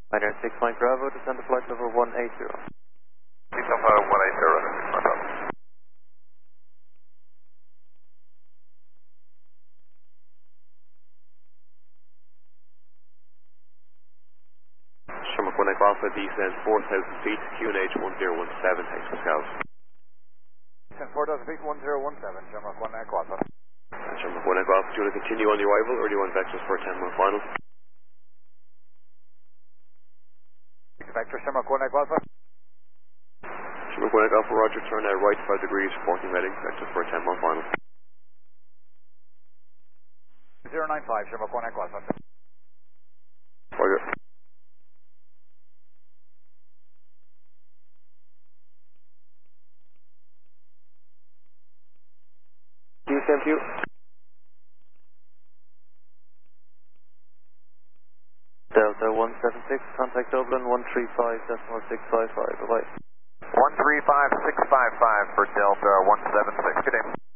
Pioneer 6 Mike Bravo, descend to flight level 180. 6 Alpha 180, Bravo. Shamrock 1 Echo Alpha, descend 4,000 feet, QNH 1017, thanks Pascal. Descend 4,000 feet, 1017, Shamrock 1 Echo Alpha. Shamrock 1 Echo Alpha, do you want to continue on the arrival or do you want vectors for a 10-mile final? Vector Shamrock 1 Echo Alpha. Shamrock 1 Echo Alpha, roger, turn right 5 degrees, reporting ready, vectors for a 10-mile final. 095, Shamrock 1 Echo Alpha. Roger. Descend to you. Delta 176, contact Dublin 135.655, bye-bye. 135655 for Delta 176, good day.